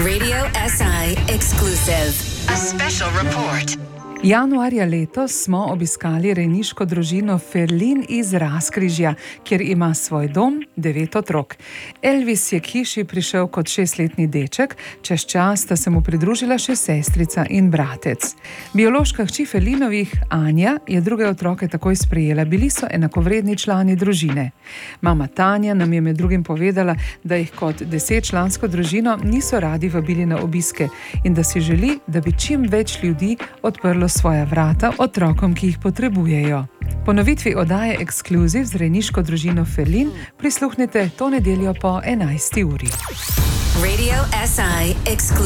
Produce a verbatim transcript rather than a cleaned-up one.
Radio S I exclusive. A special report. Januarja letos smo obiskali rejniško družino Ferlin iz Razkrižja, kjer ima svoj dom devet otrok. Elvis je k hiši prišel kot šestletni deček, čez čas sta se mu pridružila še sestrica in bratec. Biološka hči Ferlinovih, Anja, je druge otroke takoj sprejela, bili so enakovredni člani družine. Mama Tanja nam je med drugim povedala, da jih kot desetčlansko družino niso radi vabili na obiske in da si želi, da bi čim več ljudi odprlo svoja vrata otrokom, ki jih potrebujejo. Ponovitvi oddaje Ekskluziv z rejniško družino Ferlin prisluhnite to nedeljo po enajsti uri. Radio S I exclusive.